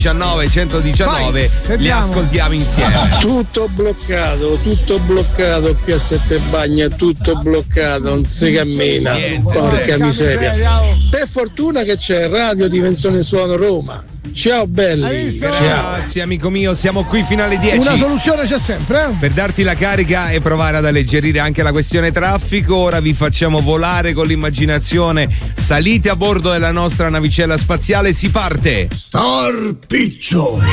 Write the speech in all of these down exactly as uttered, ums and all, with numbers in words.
diciannove centodiciannove Vai, li ascoltiamo insieme. Tutto bloccato, tutto bloccato, P S sette Bagna, tutto bloccato, non si cammina. Niente, Porca sì. miseria. Per fortuna che c'è Radio Dimensione Suono Roma. Ciao belli. Ciao. Grazie amico mio, siamo qui fino alle dieci. Una soluzione c'è sempre, eh? Per darti la carica e provare ad alleggerire anche la questione traffico, ora vi facciamo volare con l'immaginazione. Salite a bordo della nostra navicella spaziale, si parte! Star Piccio!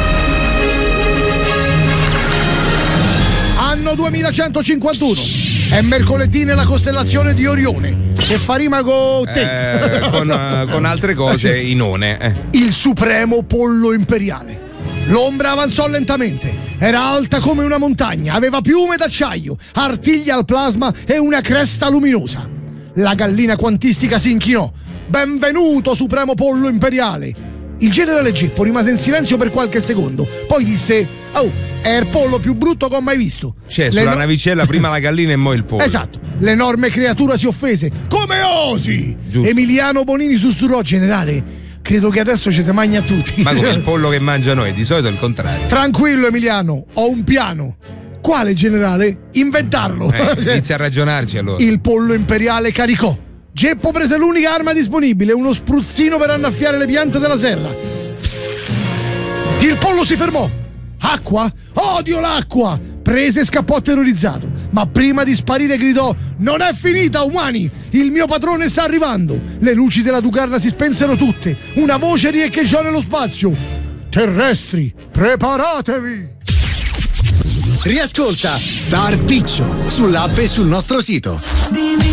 Anno duemilacentocinquantuno. È mercoledì nella costellazione di Orione. Che fa rima con te. Eh, con, uh, con altre cose, inone. Eh. Il supremo pollo imperiale. L'ombra avanzò lentamente. Era alta come una montagna, aveva piume d'acciaio, artiglia al plasma e una cresta luminosa. La gallina quantistica si inchinò. Benvenuto, supremo pollo imperiale. Il generale Geppo rimase in silenzio per qualche secondo, poi disse: oh, è il pollo più brutto che ho mai visto. Cioè, Le sulla no- navicella prima la gallina e mo' il pollo. Esatto, l'enorme creatura si offese. Come osi? Giusto. Emiliano Bonini sussurrò: generale, credo che adesso ci si mangia a tutti. Ma come il pollo che mangia noi, di solito è il contrario. Tranquillo Emiliano, ho un piano. Quale, generale? Inventarlo. Eh, inizia a ragionarci allora. Il pollo imperiale caricò. Geppo prese l'unica arma disponibile, uno spruzzino per annaffiare le piante della serra. Il pollo si fermò. Acqua? Odio l'acqua! Prese e scappò terrorizzato. Ma prima di sparire gridò: non è finita, umani! Il mio padrone sta arrivando! Le luci della Ducarna si spensero tutte. Una voce riecheggiò nello spazio: terrestri, preparatevi! Riascolta Star Piccio sull'app e sul nostro sito.